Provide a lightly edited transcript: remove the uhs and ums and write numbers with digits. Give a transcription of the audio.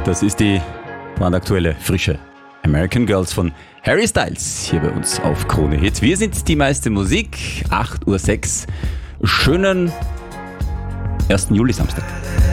Das ist die brandaktuelle, frische American Girls von Harry Styles hier bei uns auf Krone Hit. Wir sind die meiste Musik, 8:06 Uhr. Schönen 1. Juli Samstag.